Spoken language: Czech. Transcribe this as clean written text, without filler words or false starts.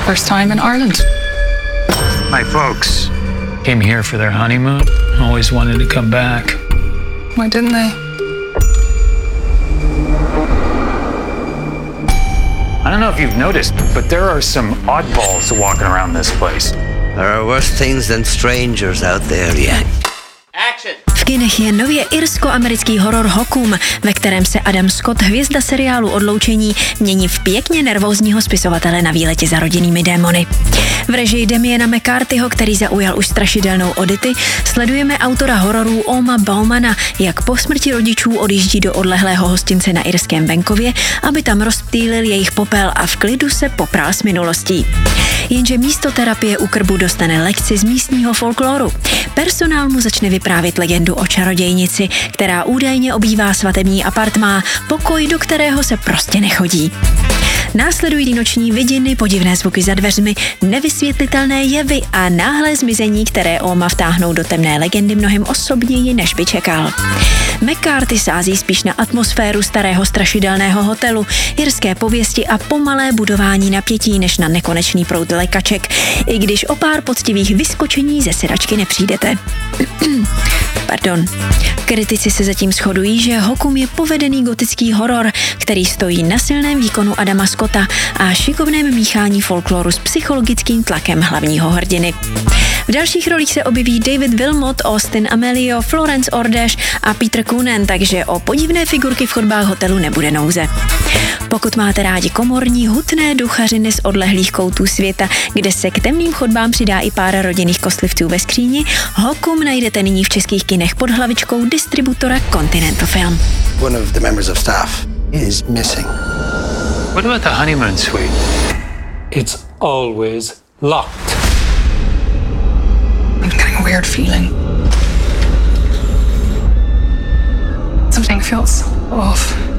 First time in Ireland. My folks came here for their honeymoon. Always wanted to come back. Why didn't they? I don't know if you've noticed, but there are some oddballs walking around this place. There are worse things than strangers out there, yeah. V kinech je nově irsko-americký horor Hocum, ve kterém se Adam Scott, hvězda seriálu Odloučení, mění v pěkně nervózního spisovatele na výletě za rodinnými démony. V režii Damiana McCarthyho, který zaujal už strašidelnou Odyssey, sledujeme autora hororů Oma Baumana, jak po smrti rodičů odjíždí do odlehlého hostince na irském venkově, aby tam rozptýlil jejich popel a v klidu se poprál s minulostí. Jenže místo terapie u krbu dostane lekci z místního folkloru. Personál mu začne vyprávět legendu o čarodějnici, která údajně obývá svatební apartmá, pokoj, do kterého se prostě nechodí. Následují noční vidiny, podivné zvuky za dveřmi, nevysvětlitelné jevy a náhlé zmizení, které Oma vtáhnou do temné legendy mnohem osobněji, než by čekal. McCarthy sází spíš na atmosféru starého strašidelného hotelu, irské pověsti a pomalé budování napětí, než na nekonečný proud lékaček, i když o pár poctivých vyskočení ze sedačky nepřijdete. Pardon. Kritici se zatím shodují, že Hocum je povedený gotický horor, který stojí na silném výkonu Adama Scotta a šikovném míchání folkloru s psychologickým tlakem hlavního hrdiny. V dalších rolích se objeví David Wilmot, Austin Amelio, Florence Ordeš a Peter Coonan, takže o podivné figurky v chodbách hotelu nebude nouze. Pokud máte rádi komorní, hutné duchařiny z odlehlých koutů světa, kde se k temným chodbám přidá i pár rodinných kostlivců ve skříni, Hocum najdete nyní v českých kinech pod hlavičkou distributora Continental Film. One of the members of staff is missing. What about the honeymoon suite? It's always locked. I'm getting a weird feeling. Something feels off.